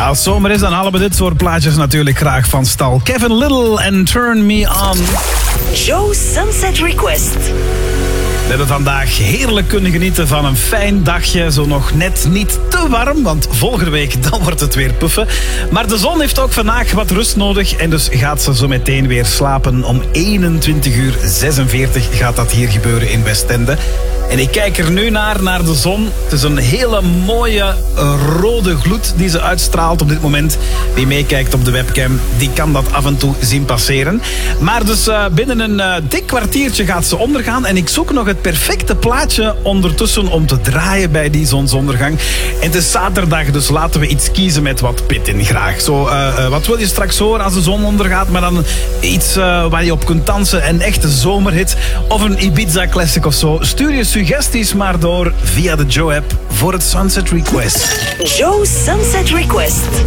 Ja, als zomer is, dan halen we dit soort plaatjes natuurlijk graag van stal. Kevin Little en Turn Me On. Joe Sunset Request. We hebben vandaag heerlijk kunnen genieten van een fijn dagje. Zo nog net niet te warm, want volgende week dan wordt het weer puffen. Maar de zon heeft ook vandaag wat rust nodig. En dus gaat ze zo meteen weer slapen. Om 21:46 gaat dat hier gebeuren in Westende. En ik kijk er nu naar de zon. Het is een hele mooie rode gloed die ze uitstraalt op dit moment. Wie meekijkt op de webcam, die kan dat af en toe zien passeren. Maar dus binnen een dik kwartiertje gaat ze ondergaan. En ik zoek nog het perfecte plaatje ondertussen om te draaien bij die zonsondergang. En het is zaterdag, dus laten we iets kiezen met wat pit in graag. Zo, wat wil je straks horen als de zon ondergaat? Maar dan iets waar je op kunt dansen. Een echte zomerhit of een Ibiza classic of zo. Stuur je suggesties maar door via de Joe-app voor het Sunset Request. Joe Sunset Request.